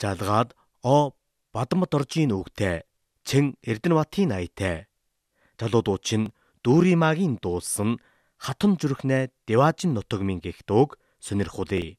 жалгаад бадамт оржийн үгтэй чин Эрдэнэбатын аятай. Жалуудууд чинь Дүүримагийн дуулсан хатан зүрхнээ Деважин нутагмын гихтөөг сонирхулъя.